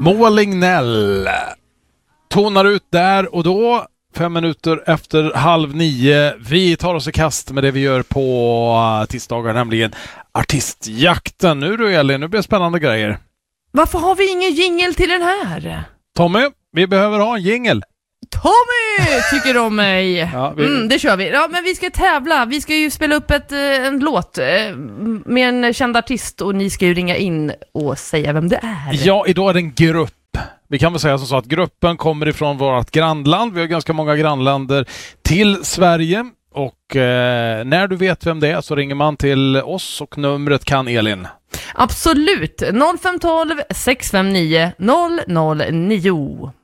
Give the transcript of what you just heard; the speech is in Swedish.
Moa Lignell tonar ut där och då 5 minuter efter 8:30. Vi tar oss i kast med det vi gör på tisdagar, nämligen artistjakten. Nu du Elin, nu blir det spännande grejer. Varför har vi ingen jingle till den här? Tommy, vi behöver ha en jingle. Tommy tycker om mig. Ja, det kör vi. Ja, men vi ska tävla. Vi ska ju spela upp en låt med en känd artist och ni ska ju ringa in och säga vem det är. Ja, idag är det en grupp. Vi kan väl säga som så att gruppen kommer ifrån vårt grannland. Vi har ganska många grannländer till Sverige. Och när du vet vem det är så ringer man till oss och numret kan Elin. Absolut. 0512 659 009.